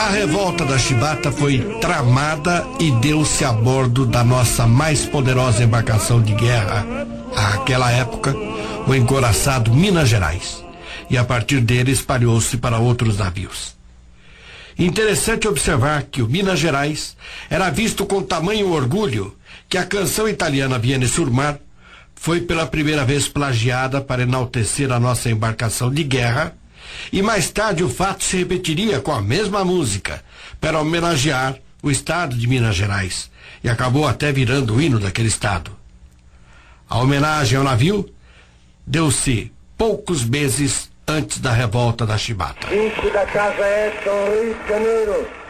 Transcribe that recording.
A revolta da Chibata foi tramada e deu-se a bordo da nossa mais poderosa embarcação de guerra, àquela época, o encouraçado Minas Gerais, e a partir dele espalhou-se para outros navios. Interessante observar que o Minas Gerais era visto com tamanho orgulho que a canção italiana Viene sul Mar foi pela primeira vez plagiada para enaltecer a nossa embarcação de guerra, e mais tarde o fato se repetiria com a mesma música para homenagear o estado de Minas Gerais, e acabou até virando o hino daquele estado. A homenagem ao navio deu-se poucos meses antes da revolta da Chibata. Vinci da casa Edson, Rio de Janeiro.